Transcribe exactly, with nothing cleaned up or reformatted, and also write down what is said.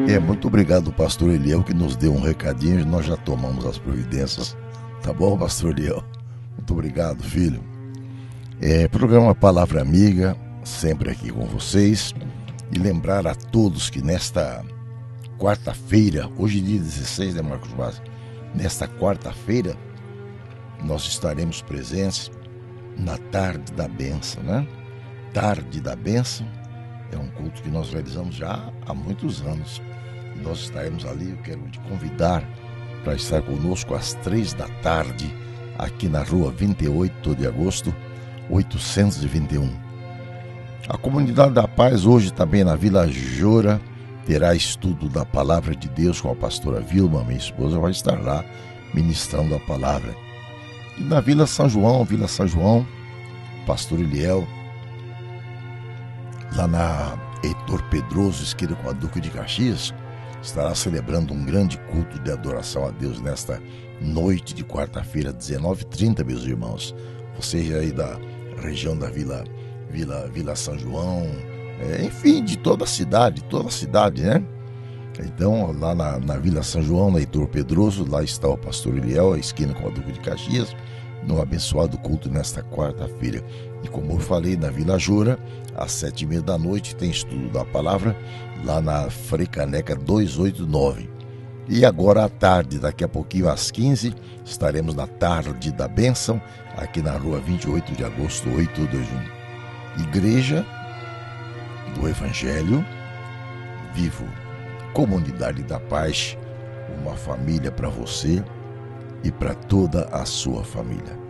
É, muito obrigado, pastor Eliel, que nos deu um recadinho e nós já tomamos as providências. Tá bom, pastor Eliel? Muito obrigado, filho. É, programa Palavra Amiga, sempre aqui com vocês. E lembrar a todos que nesta quarta-feira, hoje é dia dezesseis, né, Marcos Vaz? Nesta quarta-feira, nós estaremos presentes na Tarde da Bênção, né? Tarde da Bênção é um culto que nós realizamos já há muitos anos. E nós estaremos ali, eu quero te convidar para estar conosco às três da tarde, aqui na rua vinte e oito de agosto, oitocentos e vinte e um. A Comunidade da Paz, hoje também na Vila Jora, terá estudo da Palavra de Deus com a pastora Vilma, minha esposa, vai estar lá ministrando a palavra. E na Vila São João, Vila São João, pastor Eliel, lá na Heitor Pedroso, esquina com a Duque de Caxias, estará celebrando um grande culto de adoração a Deus nesta noite de quarta-feira, dezenove e trinta, meus irmãos. Vocês aí da região da Vila, Vila, Vila São João, é, enfim, de toda a cidade, toda a cidade, né? Então, lá na, na Vila São João, na Heitor Pedroso, lá está o pastor Eliel, a esquina com a Duque de Caxias, no abençoado culto nesta quarta-feira. E como eu falei, na Vila Jora, às sete e meia da noite, tem estudo da palavra, lá na Frei Caneca duzentos e oitenta e nove. E agora à tarde, daqui a pouquinho às quinze, estaremos na Tarde da Bênção, aqui na rua vinte e oito de agosto, oitocentos e vinte e um. Igreja do Evangelho Vivo, Comunidade da Paz, uma família para você e para toda a sua família.